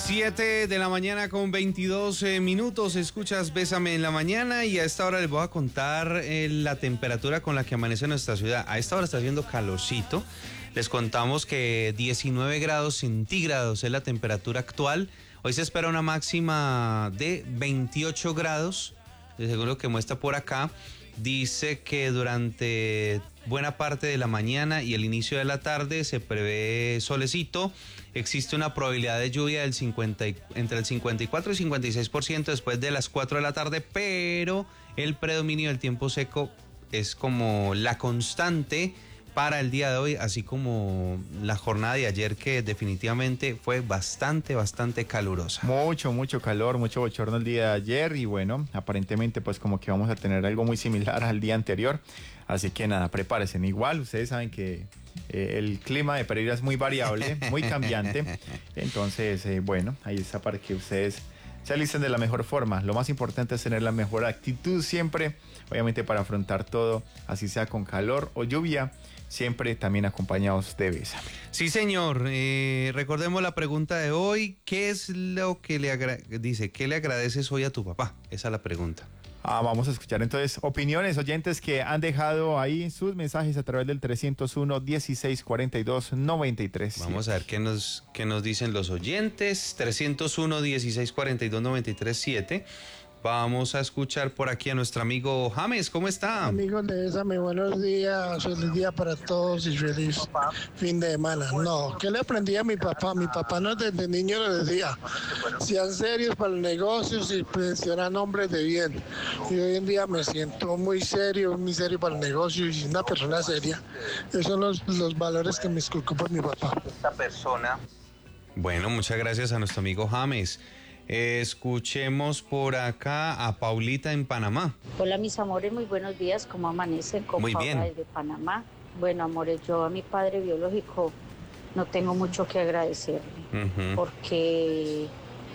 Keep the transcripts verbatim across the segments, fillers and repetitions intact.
siete de la mañana con veintidós eh, minutos, escuchas Bésame en la Mañana y a esta hora les voy a contar eh, la temperatura con la que amanece nuestra ciudad. A esta hora está haciendo calorcito, les contamos que diecinueve grados centígrados es la temperatura actual. Hoy se espera una máxima de veintiocho grados, según lo que muestra por acá. Dice que durante buena parte de la mañana y el inicio de la tarde se prevé solecito. Existe una probabilidad de lluvia del cincuenta, entre el cincuenta y cuatro y cincuenta y seis por ciento después de las cuatro de la tarde, pero el predominio del tiempo seco es como la constante para el día de hoy, así como la jornada de ayer, que definitivamente fue bastante, bastante calurosa. Mucho, mucho calor, mucho bochorno el día de ayer y bueno, aparentemente pues como que vamos a tener algo muy similar al día anterior, así que nada, prepárense. Igual, ustedes saben que eh, el clima de Pereira es muy variable, muy cambiante, entonces eh, bueno, ahí está para que ustedes se alisten de la mejor forma. Lo más importante es tener la mejor actitud siempre, obviamente para afrontar todo, así sea con calor o lluvia, siempre también acompañados de Bésame. Sí, señor. Eh, recordemos la pregunta de hoy. ¿Qué es lo que le agra- dice? ¿Qué le agradeces hoy a tu papá? Esa es la pregunta. Ah, vamos a escuchar entonces opiniones, oyentes que han dejado ahí sus mensajes a través del trescientos uno, dieciséis cuarenta y dos, noventa y tres. Vamos a ver qué nos, qué nos dicen los oyentes. trescientos uno, dieciséis cuarenta y dos, noventa y tres, siete. Vamos a escuchar por aquí a nuestro amigo James. ¿Cómo está? Amigos de Bésame, buenos días, feliz día para todos y feliz fin de semana. No, ¿qué le aprendí a mi papá? Mi papá no desde niño le decía, sean serios para los negocios y mencionan hombres de bien. Y hoy en día me siento muy serio, muy serio para el negocio y una persona seria. Esos son los, los valores que me inculcó por mi papá. Esta persona. Bueno, muchas gracias a nuestro amigo James. Eh, escuchemos por acá a Paulita en Panamá. Hola mis amores, muy buenos días, ¿cómo amanecen? Con Muy Paula bien. desde Panamá. Bueno, amores, yo a mi padre biológico no tengo mucho que agradecerle, Uh-huh. porque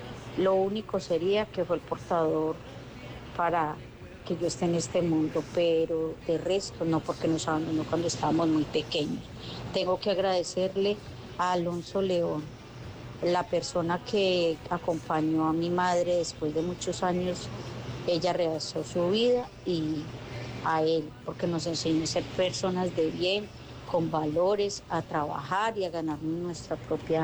lo único sería que fue el portador para que yo esté en este mundo, pero de resto no, porque nos abandonó cuando estábamos muy pequeños. Tengo que agradecerle a Alonso León, la persona que acompañó a mi madre después de muchos años. Ella realizó su vida, y a él, porque nos enseñó a ser personas de bien, con valores, a trabajar y a ganarnos nuestra propia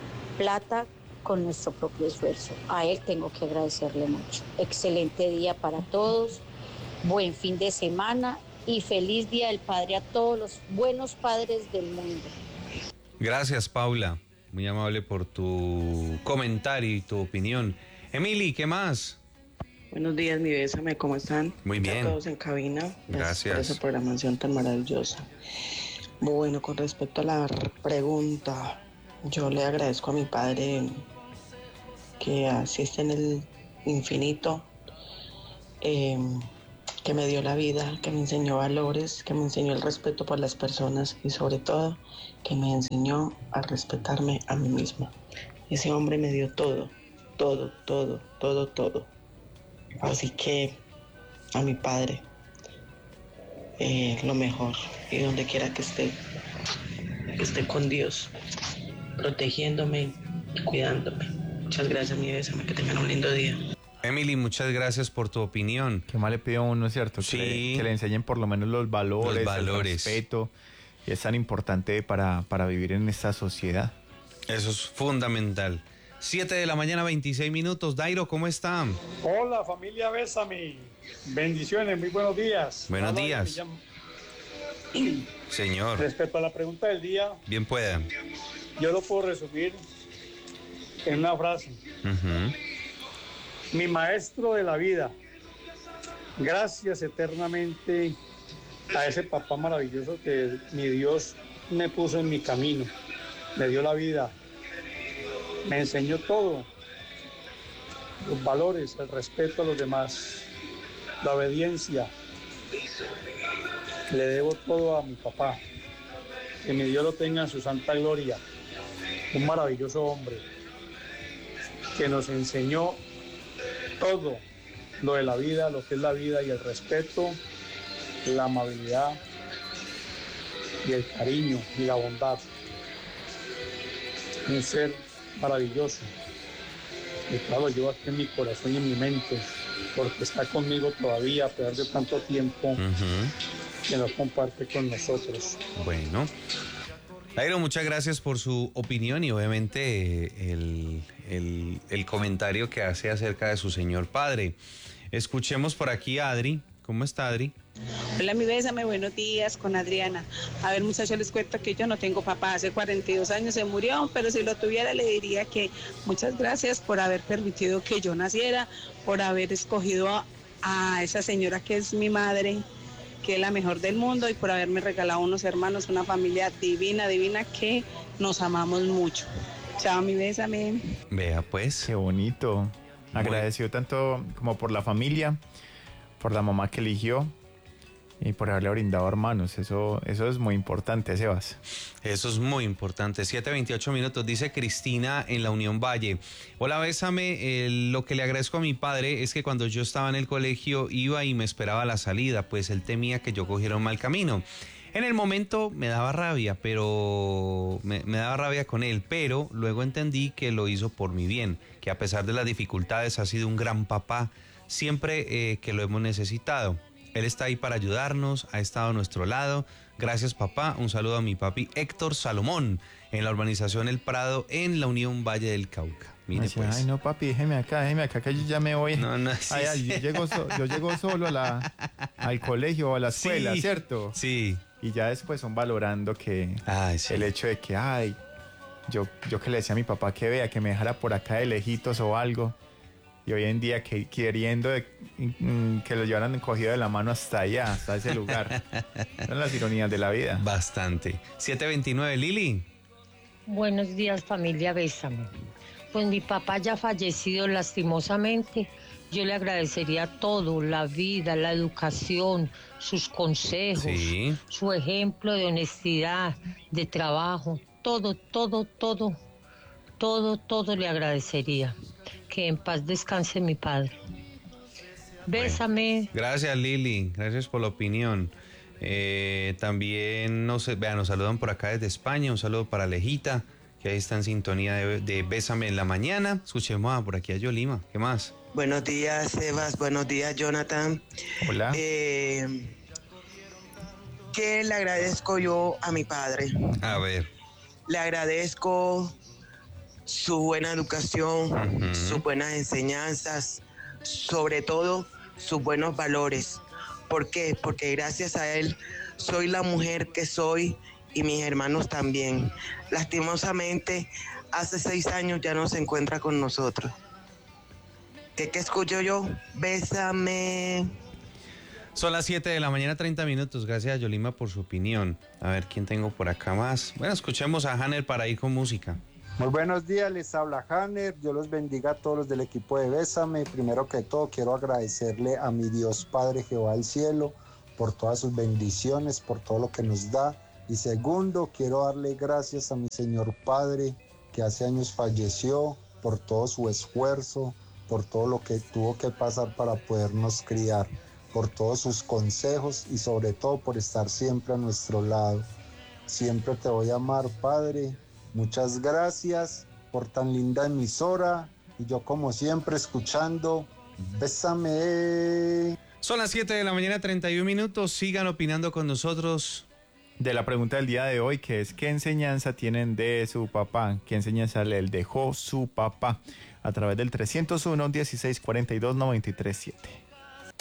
plata con nuestro propio esfuerzo. A él tengo que agradecerle mucho. Excelente día para todos, buen fin de semana y feliz Día del Padre a todos los buenos padres del mundo. Gracias, Paula. Muy amable por tu comentario y tu opinión. Emily, ¿qué más? Buenos días, mi Bésame, ¿cómo están? Muy bien. A todos en cabina. Gracias, Gracias. por esa programación tan maravillosa. Bueno, con respecto a la pregunta, yo le agradezco a mi padre que asiste en el infinito, eh, que me dio la vida, que me enseñó valores, que me enseñó el respeto por las personas y sobre todo que me enseñó a respetarme a mí misma. Ese hombre me dio todo, todo, todo, todo, todo. Así que a mi padre, eh, lo mejor, y donde quiera que esté, que esté con Dios, protegiéndome y cuidándome. Muchas gracias, mi Bésame, que tengan un lindo día. Emily, muchas gracias por tu opinión. Qué mal le pido a uno, ¿es cierto? Sí. Que le, que le enseñen por lo menos los valores, Los valores. el respeto. Y es tan importante para, para vivir en esta sociedad. Eso es fundamental. siete de la mañana, veintiséis minutos. Dairo, ¿cómo está? Hola familia Bésame, bendiciones, muy buenos días. Buenos Hola, días. me llamo- Señor, Respecto a la pregunta del día, bien pueda. yo lo puedo resumir en una frase. Ujú. Mi maestro de la vida, gracias eternamente a ese papá maravilloso que mi Dios me puso en mi camino, me dio la vida, me enseñó todo, los valores, el respeto a los demás, la obediencia. Le debo todo a mi papá, que mi Dios lo tenga en su santa gloria, un maravilloso hombre que nos enseñó todo lo de la vida, lo que es la vida y el respeto, la amabilidad y el cariño y la bondad. Un ser maravilloso. y claro, lo llevo aquí en mi corazón y en mi mente, porque está conmigo todavía a pesar de tanto tiempo uh-huh. que no comparte con nosotros. Bueno, Jairo, muchas gracias por su opinión y obviamente el, el, el comentario que hace acerca de su señor padre. Escuchemos por aquí a Adri. ¿Cómo está, Adri? Hola, mi bésame, buenos días, con Adriana. A ver, muchachos, les cuento que yo no tengo papá, hace cuarenta y dos años se murió, pero si lo tuviera le diría que muchas gracias por haber permitido que yo naciera, por haber escogido a, a esa señora que es mi madre, que es la mejor del mundo, y por haberme regalado unos hermanos, una familia divina, divina, que nos amamos mucho. Chao, mi bésame. Vea, pues. Qué bonito. Agradecido tanto como por la familia, por la mamá que eligió y por haberle brindado hermanos. Eso, eso es muy importante, Sebas. Eso es muy importante. siete veintiocho minutos, dice Cristina en la Unión Valle. Hola, bésame. Eh, lo que le agradezco a mi padre es que cuando yo estaba en el colegio iba y me esperaba la salida, pues él temía que yo cogiera un mal camino. En el momento me daba rabia, pero me, me daba rabia con él, pero luego entendí que lo hizo por mi bien, que a pesar de las dificultades ha sido un gran papá siempre eh, que lo hemos necesitado. Él está ahí para ayudarnos, ha estado a nuestro lado. Gracias, papá. Un saludo a mi papi Héctor Salomón en la urbanización El Prado en la Unión Valle del Cauca. Mire, Ay, pues. Ay, no, papi, déjeme acá, déjeme acá, que yo ya me voy. No, no, sí, ay, ay, sí. Yo, llego so, yo llego solo a la, al colegio o a la escuela, Sí, ¿cierto? Sí. Y ya después son valorando que Ay, sí. el hecho de que, ay, yo, yo que le decía a mi papá que vea, que me dejara por acá de lejitos o algo. Y hoy en día que, queriendo de, mm, que lo llevaran cogido de la mano hasta allá, hasta ese lugar. Son las ironías de la vida. Bastante. siete veintinueve, Lili. Buenos días, familia Bésame. Pues mi papá ya fallecido lastimosamente. Yo le agradecería todo, la vida, la educación, sus consejos, Sí. su ejemplo de honestidad, de trabajo, todo, todo, todo, todo, todo le agradecería. Que en paz descanse mi padre. Bésame. Bueno, gracias, Lili. Gracias por la opinión. Eh, también nos, vean, nos saludan por acá desde España. Un saludo para Alejita, que ahí está en sintonía de, de Bésame en la mañana. Escuchemos a, por aquí a Yolima. ¿Qué más? Buenos días, Sebas. Buenos días, Jonathan. Hola. Eh, ¿Qué le agradezco yo a mi padre? A ver. Le agradezco su buena educación, uh-huh. sus buenas enseñanzas, sobre todo sus buenos valores. ¿Por qué? Porque gracias a él soy la mujer que soy y mis hermanos también. Lastimosamente, hace seis años ya no se encuentra con nosotros. ¿Qué, qué escucho yo? Bésame. Son las siete de la mañana, treinta minutos. Gracias a Yolima por su opinión. A ver, ¿quién tengo por acá más? Bueno, escuchemos a Hanner para ir con música. Muy buenos días, les habla Hanner. Dios los bendiga a todos los del equipo de Bésame. Primero que todo, quiero agradecerle a mi Dios Padre Jehová del cielo por todas sus bendiciones, por todo lo que nos da. Y segundo, quiero darle gracias a mi Señor Padre, que hace años falleció, por todo su esfuerzo, por todo lo que tuvo que pasar para podernos criar, por todos sus consejos y sobre todo por estar siempre a nuestro lado. Siempre te voy a amar, Padre. Muchas gracias por tan linda emisora y yo como siempre escuchando Bésame. Son las siete de la mañana, treinta y un minutos. Sigan opinando con nosotros. De la pregunta del día de hoy, que es ¿qué enseñanza tienen de su papá? ¿Qué enseñanza le dejó su papá? A través del trescientos uno, dieciséis cuarenta y dos, noventa y tres siete.